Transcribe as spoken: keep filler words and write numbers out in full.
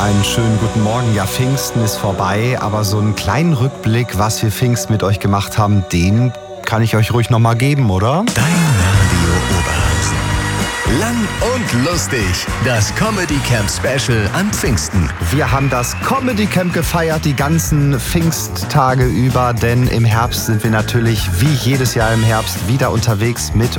Einen schönen guten Morgen. Ja, Pfingsten ist vorbei, aber so einen kleinen Rückblick, was wir Pfingsten mit euch gemacht haben, den kann ich euch ruhig nochmal geben, oder? Dein Radio Oberhausen. Lang und lustig. Das Comedy Camp Special an Pfingsten. Wir haben das Comedy Camp gefeiert, die ganzen Pfingsttage über, denn im Herbst sind wir natürlich wie jedes Jahr im Herbst wieder unterwegs mit